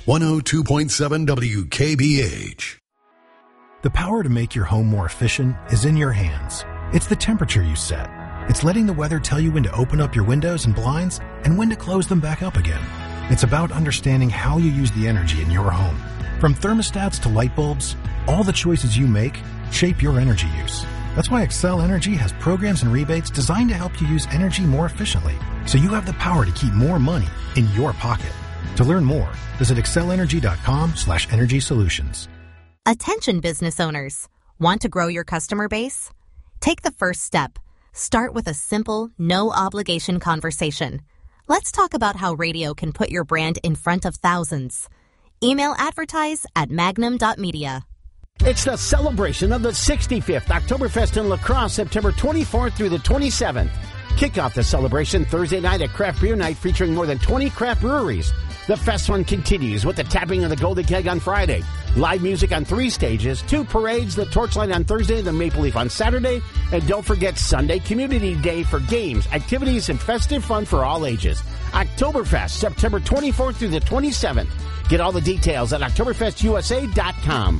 102.7 WKBH. The power to make your home more efficient is in your hands. It's the temperature you set. It's letting the weather tell you when to open up your windows and blinds and when to close them back up again. It's about understanding how you use the energy in your home. From thermostats to light bulbs, all the choices you make shape your energy use. That's why Excel Energy has programs and rebates designed to help you use energy more efficiently, so you have the power to keep more money in your pocket. To learn more, visit excelenergy.com/energy solutions. Attention business owners. Want to grow your customer base? Take the first step. Start with a simple, no-obligation conversation. Let's talk about how radio can put your brand in front of thousands. Email advertise@magnum.media. It's the celebration of the 65th Oktoberfest in La Crosse, September 24th through the 27th. Kick off the celebration Thursday night at Craft Beer Night featuring more than 20 craft breweries. The fest fun continues with the tapping of the Golden Keg on Friday, live music on 3 stages, 2 parades, the Torchlight on Thursday, the Maple Leaf on Saturday, and don't forget Sunday Community Day for games, activities, and festive fun for all ages. Oktoberfest, September 24th through the 27th. Get all the details at OktoberfestUSA.com.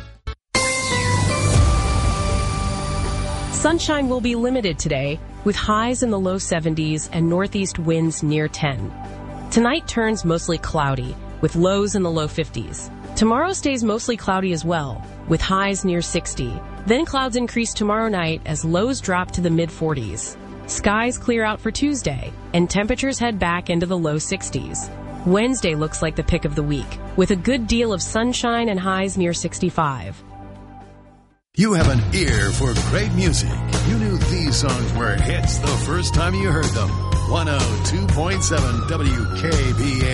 Sunshine will be limited today, with highs in the low 70s and northeast winds near 10. Tonight turns mostly cloudy, with lows in the low 50s. Tomorrow stays mostly cloudy as well, with highs near 60. Then clouds increase tomorrow night as lows drop to the mid-40s. Skies clear out for Tuesday, and temperatures head back into the low 60s. Wednesday looks like the pick of the week, with a good deal of sunshine and highs near 65. You have an ear for great music. You knew these songs were hits the first time you heard them. 102.7 WKBH.